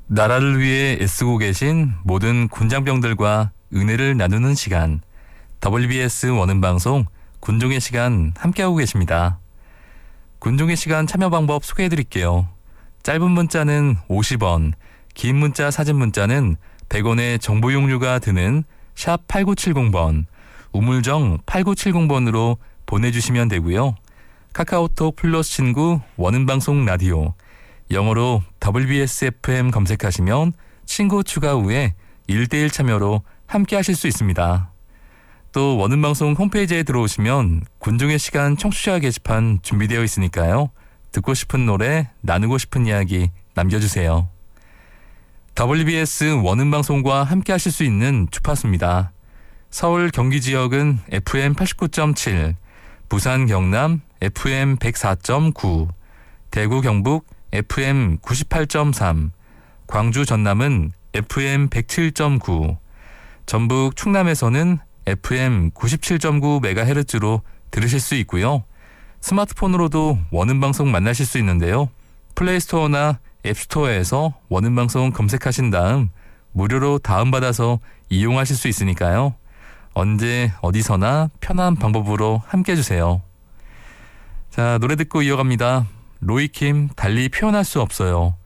나라를 위해 애쓰고 계신 모든 군장병들과 은혜를 나누는 시간, WBS 원음방송 군종의 시간 함께하고 계십니다. 군종의 시간 참여 방법 소개해드릴게요. 짧은 문자는 50원, 긴 문자 사진 문자는 100원의 정보 용료가 드는 샵 8970번, 우물정 8970번으로 보내주시면 되고요. 카카오톡 플러스 친구 원음방송 라디오, 영어로 WBSFM 검색하시면 친구 추가 후에 1대1 참여로 함께 하실 수 있습니다. 또 원음방송 홈페이지에 들어오시면 군종의 시간 청취자 게시판 준비되어 있으니까요. 듣고 싶은 노래, 나누고 싶은 이야기 남겨주세요. WBS 원음방송과 함께 하실 수 있는 주파수입니다. 서울 경기 지역은 FM 89.7, 부산 경남 FM 104.9, 대구 경북 FM 98.3, 광주 전남은 FM 107.9, 전북 충남에서는 FM 97.9MHz로 들으실 수 있고요. 스마트폰으로도 원음방송 만나실 수 있는데요. 플레이스토어나 앱스토어에서 원음방송 검색하신 다음 무료로 다운받아서 이용하실 수 있으니까요. 언제 어디서나 편한 방법으로 함께 해주세요. 자, 노래 듣고 이어갑니다. 로이킴 달리 표현할 수 없어요.